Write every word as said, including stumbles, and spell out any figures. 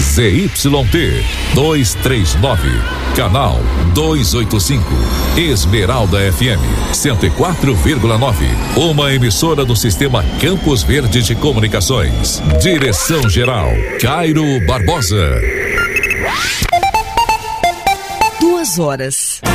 Z Y T duzentos e trinta e nove, canal duzentos e oitenta e cinco, Esmeralda F M cento e quatro vírgula nove, uma emissora do Sistema Campos Verde de Comunicações. Direção geral Cairo Barbosa. Duas horas